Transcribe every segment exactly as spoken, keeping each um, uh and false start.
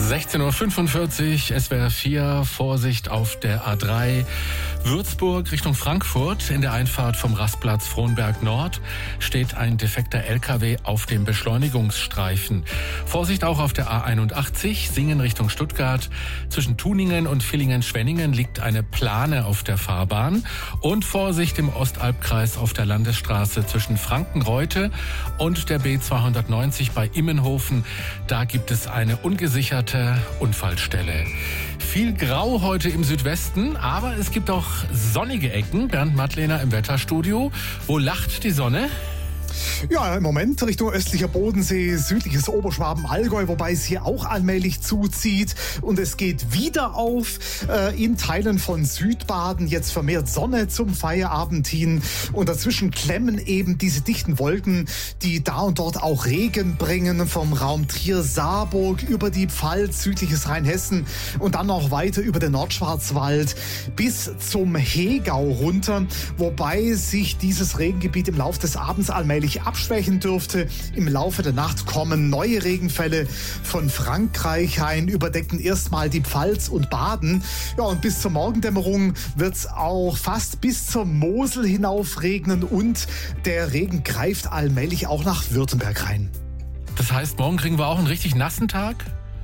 sechzehn Uhr fünfundvierzig, S W R vier, Vorsicht auf der A drei Würzburg Richtung Frankfurt. In der Einfahrt vom Rastplatz Frohnberg Nord steht ein defekter L K W auf dem Beschleunigungsstreifen. Vorsicht auch auf der A einundachtzig, Singen Richtung Stuttgart. Zwischen Tuningen und Villingen-Schwenningen liegt eine Plane auf der Fahrbahn. Und Vorsicht im Ostalbkreis auf der Landesstraße zwischen Frankenreute und der B zweihundertneunzig bei Immenhofen. Da gibt es eine ungesicherte Unfallstelle. Viel Grau heute im Südwesten, aber es gibt auch sonnige Ecken. Bernd Mattlehner im Wetterstudio. Wo lacht die Sonne? Ja, im Moment Richtung östlicher Bodensee, südliches Oberschwaben-Allgäu, wobei es hier auch allmählich zuzieht. Und es geht wieder auf äh, in Teilen von Südbaden. Jetzt vermehrt Sonne zum Feierabend hin. Und dazwischen klemmen eben diese dichten Wolken, die da und dort auch Regen bringen. Vom Raum Trier-Saarburg über die Pfalz, südliches Rheinhessen und dann noch weiter über den Nordschwarzwald bis zum Hegau runter. Wobei sich dieses Regengebiet im Laufe des Abends allmählich abschwächen dürfte. Im Laufe der Nacht kommen neue Regenfälle von Frankreich ein, überdecken erstmal die Pfalz und Baden. Ja, und bis zur Morgendämmerung wird es auch fast bis zur Mosel hinauf regnen und der Regen greift allmählich auch nach Württemberg rein. Das heißt, morgen kriegen wir auch einen richtig nassen Tag?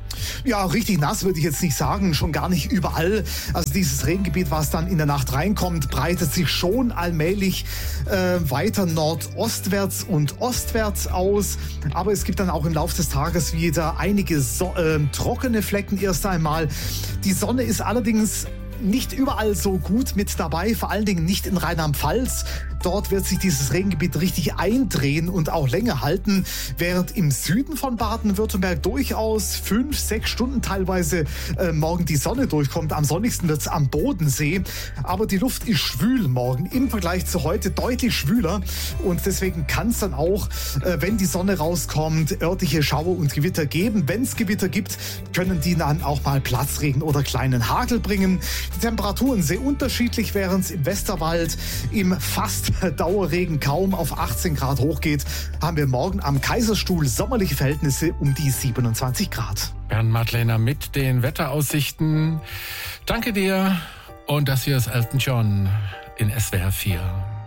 Ja, richtig nass würde ich jetzt nicht sagen, schon gar nicht überall. Also dieses Regengebiet, was dann in der Nacht reinkommt, breitet sich schon allmählich äh, weiter nordostwärts und ostwärts aus. Aber es gibt dann auch im Laufe des Tages wieder einige so äh, trockene Flecken erst einmal. Die Sonne ist allerdings nicht überall so gut mit dabei, vor allen Dingen nicht in Rheinland-Pfalz. Dort wird sich dieses Regengebiet richtig eindrehen und auch länger halten, während im Süden von Baden-Württemberg durchaus fünf, sechs Stunden teilweise äh, morgen die Sonne durchkommt. Am sonnigsten wird es am Bodensee, aber die Luft ist schwül morgen im Vergleich zu heute deutlich schwüler und deswegen kann es dann auch, äh, wenn die Sonne rauskommt, örtliche Schauer und Gewitter geben. Wenn es Gewitter gibt, können die dann auch mal Platzregen oder kleinen Hagel bringen. Die Temperaturen sehr unterschiedlich, während es im Westerwald im fast Dauerregen kaum auf achtzehn Grad hochgeht, haben wir morgen am Kaiserstuhl sommerliche Verhältnisse um die siebenundzwanzig Grad. Bernd Mattlehner mit den Wetteraussichten. Danke dir. Und das hier ist Elton John in S W R vier.